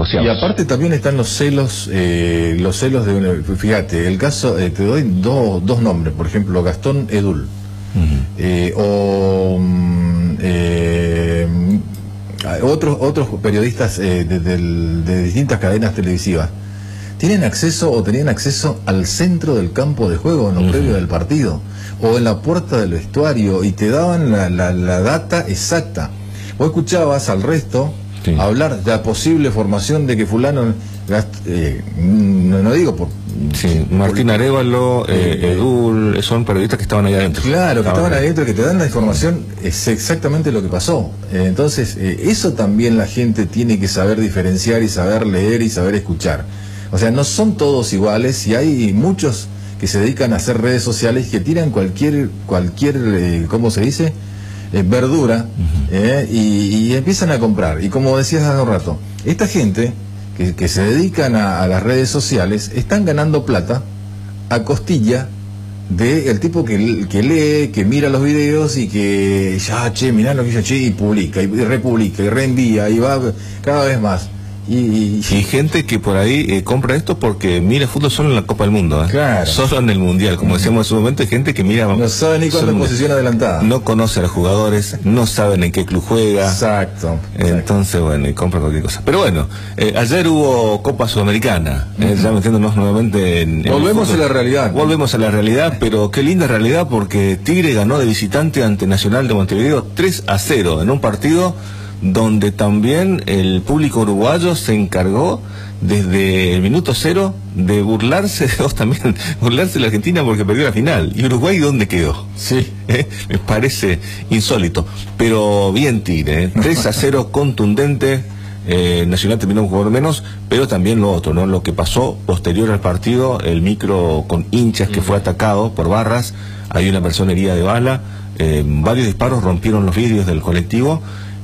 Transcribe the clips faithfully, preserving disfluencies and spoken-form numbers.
negociados. Y aparte también están los celos, eh, los celos de una, fíjate, el caso, eh, te doy do, dos nombres, por ejemplo, Gastón Edul, uh-huh. eh, o eh, otros otros periodistas eh, de, de, de distintas cadenas televisivas, tienen acceso o tenían acceso al centro del campo de juego en lo uh-huh. previo del partido, o en la puerta del vestuario, y te daban la, la, la data exacta. Vos escuchabas al resto sí. hablar de la posible formación de que fulano, eh, no, no digo por... Sí, Martín por, Arévalo, eh, eh, Edul, son periodistas que estaban ahí adentro. Claro, que estaban ahí adentro, que te dan la información, es exactamente lo que pasó. Eh, entonces, eh, eso también la gente tiene que saber diferenciar y saber leer y saber escuchar. O sea, no son todos iguales, y hay muchos que se dedican a hacer redes sociales que tiran cualquier, cualquier eh, ¿cómo se dice? Eh, verdura, uh-huh. eh, y, y empiezan a comprar. Y como decías hace un rato, esta gente que, que se dedican a, a las redes sociales están ganando plata a costilla de el tipo que, que lee, que mira los videos y que ya, che, mirá lo que hizo, che, y publica, y republica, y reenvía, y va cada vez más. Y, y, y gente que por ahí eh, compra esto porque mira fútbol solo en la Copa del Mundo, ¿eh? Claro. Solo en el Mundial, como decíamos en su momento, hay gente que mira... No sabe ni cuándo es posición adelantada. No conoce a los jugadores, no saben en qué club juega. Exacto. Entonces, exacto. bueno, y compra cualquier cosa. Pero bueno, eh, ayer hubo Copa Sudamericana, uh-huh. eh, ya metiéndonos nuevamente en... en Volvemos a la realidad. Volvemos a la realidad, pero qué linda realidad, porque Tigre ganó de visitante ante Nacional de Montevideo tres a cero en un partido donde también el público uruguayo se encargó desde el minuto cero de burlarse, o también burlarse de la Argentina porque perdió la final. ¿Y Uruguay dónde quedó? Sí. ¿Eh? Me parece insólito. Pero bien Tigre, ¿eh? tres a cero contundente. Eh, Nacional terminó un jugador menos, pero también lo otro, ¿no? Lo que pasó posterior al partido, el micro con hinchas que fue atacado por barras, hay una persona herida de bala, eh, varios disparos rompieron los vidrios del colectivo.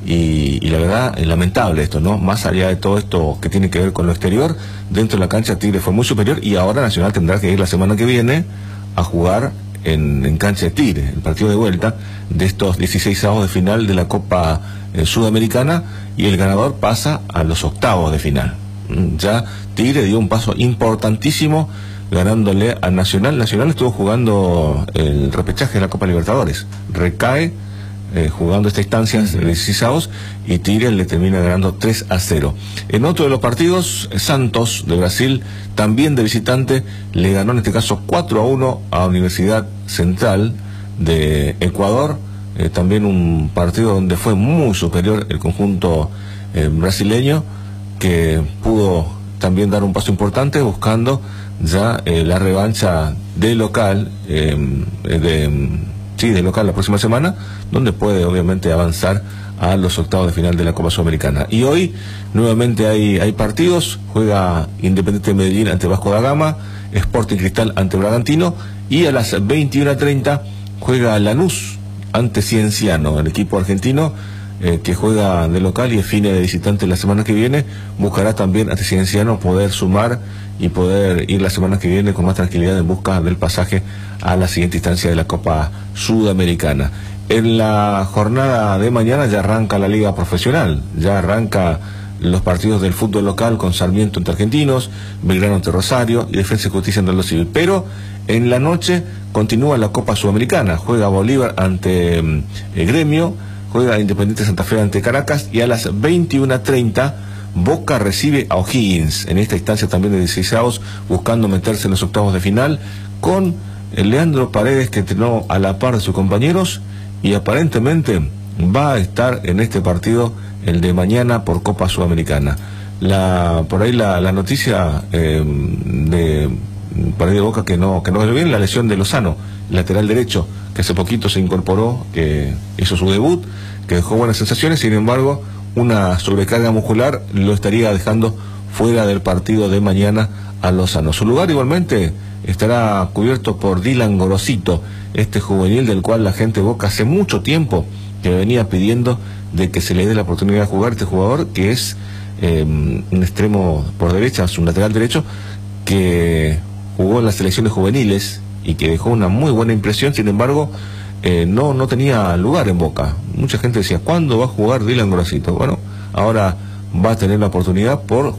Y, y la verdad es lamentable esto, ¿no? Más allá de todo esto que tiene que ver con lo exterior, dentro de la cancha Tigre fue muy superior, y ahora Nacional tendrá que ir la semana que viene a jugar en, en cancha de Tigre, el partido de vuelta de estos dieciséis avos de final de la Copa eh, Sudamericana, y el ganador pasa a los octavos de final. Ya Tigre dio un paso importantísimo ganándole a Nacional. Nacional estuvo jugando el repechaje de la Copa Libertadores, recae Eh, jugando esta instancia de dieciséis avos, y Tigre le termina ganando tres a cero. En otro de los partidos, Santos de Brasil, también de visitante, le ganó en este caso cuatro a uno a Universidad Central de Ecuador, eh, también un partido donde fue muy superior el conjunto eh, brasileño, que pudo también dar un paso importante buscando ya eh, la revancha de local, eh, de sí, de local la próxima semana, donde puede obviamente avanzar a los octavos de final de la Copa Sudamericana. Y hoy nuevamente hay, hay partidos, juega Independiente de Medellín ante Vasco da Gama, Sporting Cristal ante Bragantino, y a las veintiuna treinta juega Lanús ante Cienciano, el equipo argentino eh, que juega de local y define de visitante la semana que viene, buscará también ante Cienciano poder sumar y poder ir la semana que viene con más tranquilidad en busca del pasaje a la siguiente instancia de la Copa Sudamericana. En la jornada de mañana ya arranca la Liga Profesional, ya arranca los partidos del fútbol local con Sarmiento ante Argentinos, Belgrano ante Rosario y Defensa y Justicia ante Lo Civil. Pero en la noche continúa la Copa Sudamericana, juega Bolívar ante eh, Gremio, juega Independiente Santa Fe ante Caracas, y a las veintiuna treinta Boca recibe a O'Higgins, en esta instancia también de dieciséis avos, buscando meterse en los octavos de final, con el Leandro Paredes, que entrenó a la par de sus compañeros, y aparentemente va a estar en este partido, el de mañana, por Copa Sudamericana. La, por ahí la, la noticia eh, de Paredes de Boca que no, que no ve bien, la lesión de Lozano, lateral derecho, que hace poquito se incorporó, que hizo su debut, que dejó buenas sensaciones, sin embargo, una sobrecarga muscular lo estaría dejando fuera del partido de mañana a Lozano. Su lugar igualmente estará cubierto por Dylan Gorosito, este juvenil del cual la gente de Boca hace mucho tiempo que venía pidiendo de que se le dé la oportunidad de jugar. Este jugador que es eh, un extremo por derecha, es un lateral derecho, que jugó en las selecciones juveniles y que dejó una muy buena impresión. Sin embargo, Eh, no no tenía lugar en Boca. Mucha gente decía, ¿cuándo va a jugar Dylan Gorosito? Bueno, ahora va a tener la oportunidad por